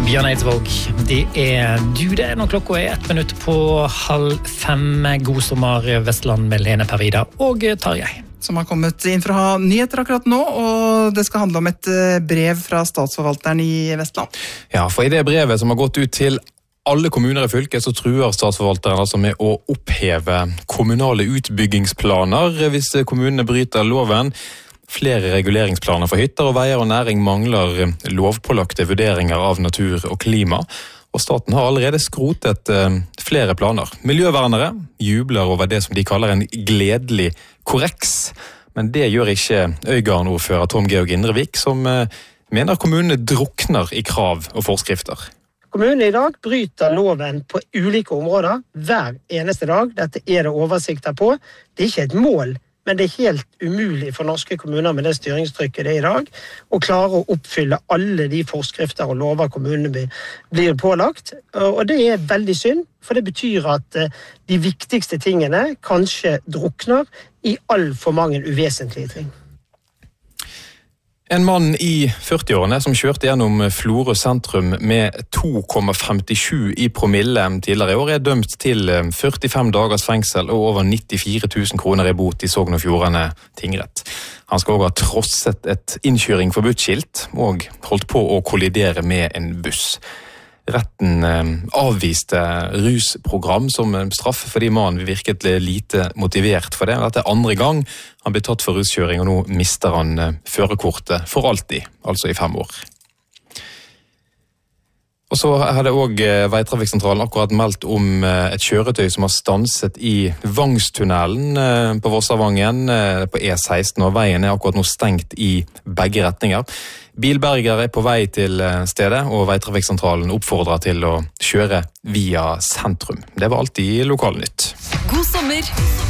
Bjørn Eidsvåg, det du det når klokka 1 minutt på 4:30. God sommer Vestland med Lene Pervida og Tarjei. Som har kommet inn for å ha nyheter akkurat nå, og det skal handle om et brev fra statsforvalteren i Vestland. Ja, for i det brevet som har gått ut til alle kommuner i fylket, så truer statsforvalteren altså med å oppheve kommunale utbyggingsplaner hvis kommunene bryter loven. Flere reguleringsplaner for hytter og veier og næring mangler lovpålagte vurderinger av natur og klima, og staten har allerede skrotet flere planer. Miljøvernere jubler over det som de kaller en gledelig korreks, men det gjør ikke Øygarden-ordfører Tom Georg Indrevik, som mener kommunene drukner i krav og forskrifter. Kommunene i dag bryter loven på ulike områder hver eneste dag. Dette det oversikter på. Det ikke et mål, men det helt umulig for norske kommuner med det styringstrykket det i dag å klare å oppfylle alle de forskrifter og lover kommunene blir pålagt. Og det veldig synd, for det betyr at de viktigste tingene kanskje drukner i alt for mange uvesentlige ting. En mann i 40-årene som kjørte gjennom Florø sentrum med 2,57 i promille tidligere i år dømt til 45 dagers fengsel og over 94 000 kroner i bot i Sogn og Fjordane tingrett. Han skal også ha trosset et innkjøring forbudt-skilt og holdt på å kollidere med en buss. Retten avviste rusprogram som straff fordi mannen virket lite motivert for det. Dette andre gang han ble tatt for ruskjøring, og nå mister han førerkortet for alltid, altså i 5 år. Og så hadde også Veitrafikksentralen akkurat meldt om et kjøretøy som har stanset i Vangstunnelen på Vossavangen på E16, og veien akkurat nå stengt i begge retninger. Bilbergere på vei til stedet, og Veitrafikksentralen oppfordrer til å kjøre via sentrum. Det var alltid Lokalnytt. God sommer!